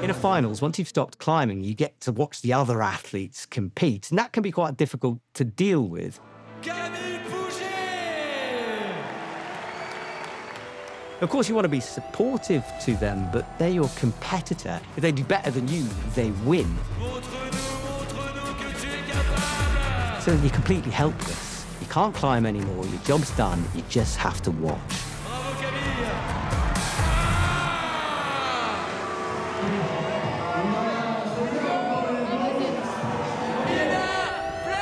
In a finals, once you've stopped climbing, you get to watch the other athletes compete, and that can be quite difficult to deal with. Camille Pouget! Of course, you want to be supportive to them, but they're your competitor. If they do better than you, they win. Montre-nous que tu es capable! So you're completely helpless. You can't climb anymore, your job's done, you just have to watch.